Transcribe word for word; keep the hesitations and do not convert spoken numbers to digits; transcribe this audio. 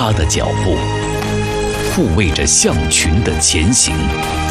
他的脚步，护卫着象群的前行。